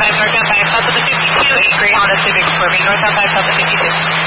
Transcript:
northbound 5, south of the 52, 8 Honda Civic for me, northbound 5, south of the 52.